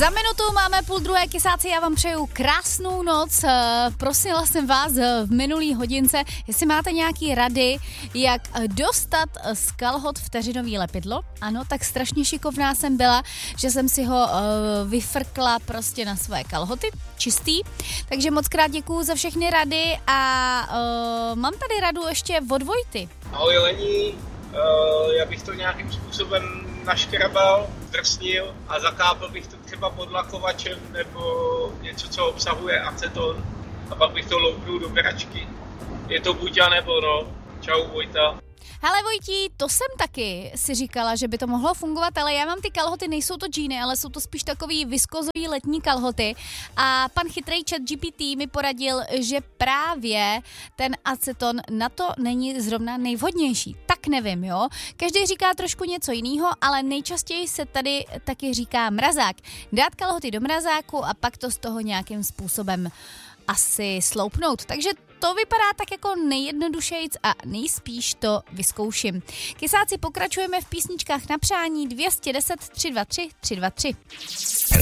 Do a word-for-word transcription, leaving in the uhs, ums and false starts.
Za minutu máme půl druhé, kysáci, já vám přeju krásnou noc. Prosila jsem vás v minulý hodince, jestli máte nějaký rady, jak dostat z kalhot vteřinový lepidlo. Ano, tak strašně šikovná jsem byla, že jsem si ho uh, vyfrkla prostě na své kalhoty, čistý. Takže moc krát děkuju za všechny rady a uh, mám tady radu ještě od Vojty. Ahoj Lení, uh, já bych to nějakým způsobem naškrabal, zdrsnil a zakápl bych to třeba podlakovačem nebo něco, co obsahuje aceton a pak bych to loupnul do beračky. Je to buď a nebo no. Čau Vojta. Hele Vojtí, to jsem taky si říkala, že by to mohlo fungovat, ale já mám ty kalhoty, nejsou to džíny, ale jsou to spíš takový viskozový letní kalhoty a pan chytrej ChatGPT mi poradil, že právě ten aceton na to není zrovna nejvhodnější. Tak nevím, jo. Každý říká trošku něco jiného, ale nejčastěji se tady taky říká mrazák. Dát kalhoty do mrazáku a pak to z toho nějakým způsobem asi sloupnout. Takže to vypadá tak jako nejjednodušejc a nejspíš to vyzkouším. Kysáci, pokračujeme v písničkách na přání. Dvě stě deset tři dva tři tři dva tři.